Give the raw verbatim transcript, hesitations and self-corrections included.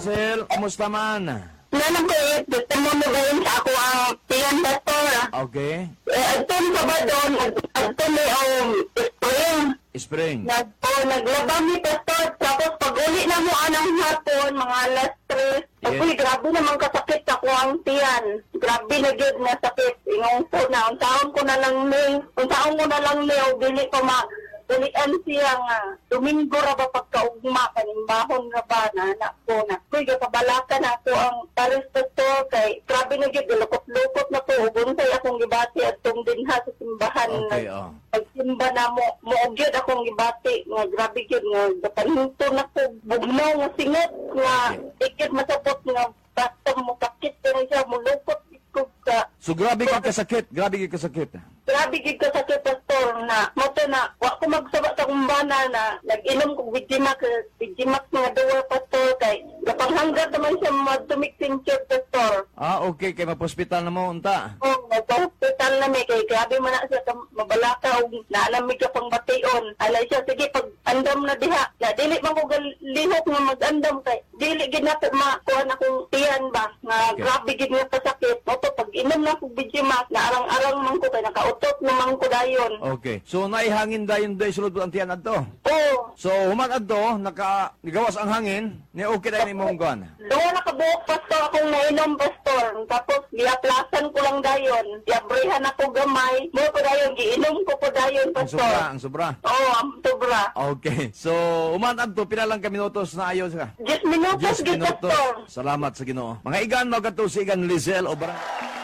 Lizel, kumusta man? Nanang ko eh, gusto mo mo gawin sa ako ang tiyan pastor. Okay. Eh, agtun sa ba doon, agtun ni um, spring. Spring. Nag, oh, naglabang ni pastor, tapos pag uli na mo anang hapon, mga alas tres. Yes. Uy, grabe naman kasakit ako ang tiyan. Grabe na yun na sakit. Ingong po na, unsaon ko na lang ni, unsaon ko na lang ni, o dili ko ma, Dalian siya nga, Domingo ra ba pagkaugma, kanimbahon ra ba na anak ko na. Kuy, kapabalakan ako ang pares pastor kay grabe na yun, lukot-lukot na po. Ubunsay akong gibati at itong dinha sa simbahan. Okay, oh. Pagsimba na mo, muugyod akong gibati. Nga grabe yun, nga gapanhinto na ko. Bugnaw nga singot, nga ikit masapot nga basta mo kakit ko na siya, mulukot ko ka. So grabe ka kasakit, grabe ka kasakit. Grabe gid ka sa pastor na moto na wa ko magsaba sa kumbana na nag-inom ko Vigimax Vigimax mga duwa pastor kay gapanghanggat naman siya madumik tincture pastor. Ah, okay, kay mapospital na mo unta. Oh, nagpa-hospital na may kay grabe man na siya ka- mabalaka og naalamig ka pang bation. Alay siya sige pag andam na diha. Na dili man ko galihok nga mag-andam kay dili gid na po makuha akong tiyan ba nga Okay. grabe gid nga pasakit. Moto pag inom na ko Vigimax na arang-arang man ko kay nakautot naman ko dayon. Okay. So naihangin dayon day sulod ang tiyan adto. Oh, So human adto naka nigawas ang hangin, ni okay dayon imong kuan. doon nakabuok pastor akong nainom pastor. Tapos giaplasan ko lang dayon. Giabrihan ako gamay. Mo ko dayon giinom ko po dayon Ang sobra, pastor. ang sobra. Oo, ang sobra. Okay. So human adto pila lang ka minutos na ayos ka. Diyos minutos Diyos gid minutos. pastor. Salamat sa Ginoo. Mga igan mo kadto si igan Lizel o barang